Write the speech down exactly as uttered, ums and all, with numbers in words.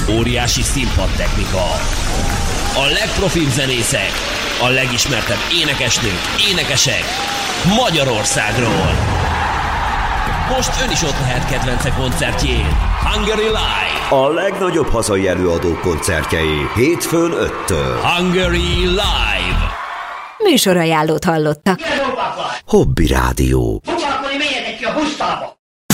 Óriási színpadtechnika, a legprofibb zenészek, a legismertebb énekesnők, énekesek Magyarországról. Most ön is ott lehet kedvence koncertjén. Hungary Live. A legnagyobb hazai előadók koncertjei hétfőn öttől. Hungary Live. Műsorajánlót hallottak. Hobby Rádió. Foglalkozni, menjetek ki a pusztába!